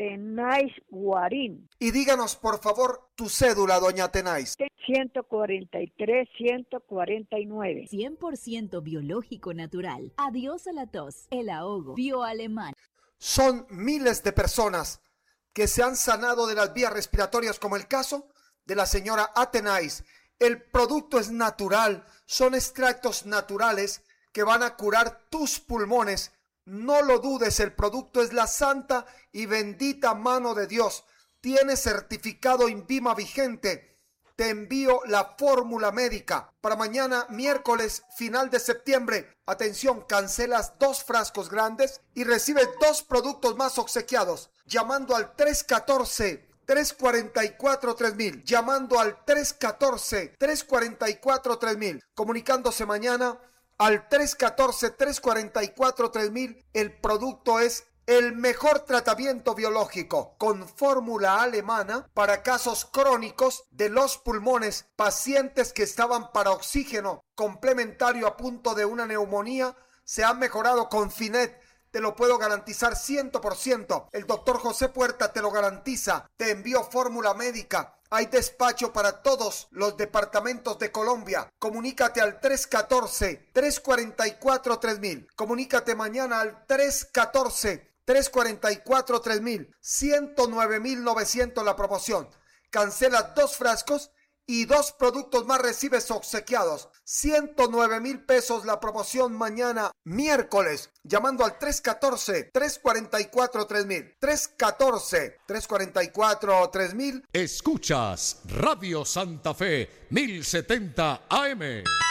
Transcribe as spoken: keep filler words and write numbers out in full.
Tenais Guarín. Y díganos, por favor, tu cédula, doña Tenais. ciento cuarenta y tres, ciento cuarenta y nueve. cien por ciento biológico natural. Adiós a la tos, el ahogo, bioalemán. Son miles de personas que se han sanado de las vías respiratorias, como el caso de la señora Atenais. El producto es natural, son extractos naturales que van a curar tus pulmones. No lo dudes, el producto es la santa y bendita mano de Dios. Tiene certificado INVIMA vigente. Te envío la fórmula médica para mañana, miércoles, final de septiembre. Atención, cancelas dos frascos grandes y recibes dos productos más obsequiados. Llamando al tres uno cuatro, tres cuatro cuatro, tres mil. Llamando al tres uno cuatro, tres cuatro cuatro, tres mil. Comunicándose mañana al tres uno cuatro, tres cuatro cuatro, tres mil. El producto es el mejor tratamiento biológico con fórmula alemana para casos crónicos de los pulmones, pacientes que estaban para oxígeno complementario a punto de una neumonía, se han mejorado con Finet. Te lo puedo garantizar cien por ciento. El doctor José Puerta te lo garantiza. Te envío fórmula médica. Hay despacho para todos los departamentos de Colombia. Comunícate al tres uno cuatro, tres cuatro cuatro, tres mil. Comunícate mañana al tres uno cuatro, tres cuatro cuatro, tres mil. ciento nueve mil novecientos la promoción. Cancela dos frascos y dos productos más recibes obsequiados. ciento nueve mil pesos la promoción mañana miércoles. Llamando al tres uno cuatro, tres cuatro cuatro, tres mil. tres uno cuatro, tres cuatro cuatro, tres mil. Escuchas Radio Santa Fe mil setenta A M.